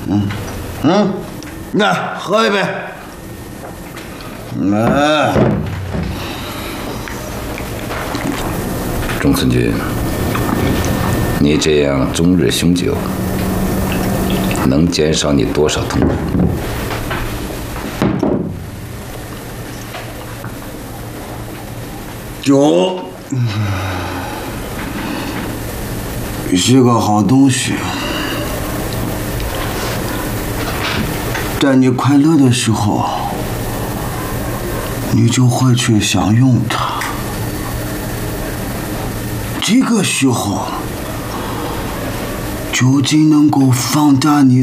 那喝一杯。 中村君，你这样终日酗酒，能减少你多少痛苦？ 酒是个好东西，在你快乐的时候，你就会去享用它。这个时候，酒精能够放大你